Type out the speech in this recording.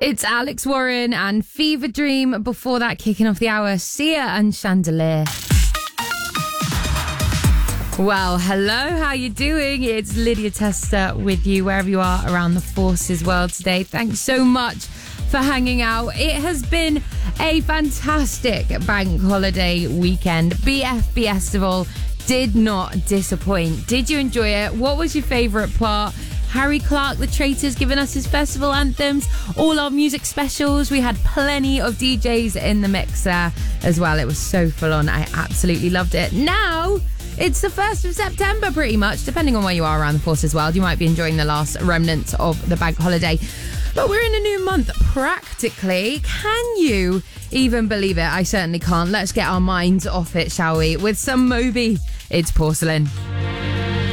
It's Alex Warren and Fever Dream. Before that, kicking off the hour, Sia and Chandelier. Well, hello, how you doing? It's Lydia Tester with you wherever you are around the Forces world today. Thanks so much for hanging out. It has been a fantastic bank holiday weekend. BF Festival did not disappoint. Did you enjoy it? What was your favourite part? Harry Clark, the Traitors, giving us his festival anthems, all our music specials. We had plenty of DJs in the mix there as well. It was so full on. I absolutely loved it. Now, it's the 1st of September pretty much, depending on where you are around the Forces world. You might be enjoying the last remnants of the bank holiday. But we're in a new month, practically. Can you even believe it? I certainly can't. Let's get our minds off it, shall we? With some Moby, it's Porcelain.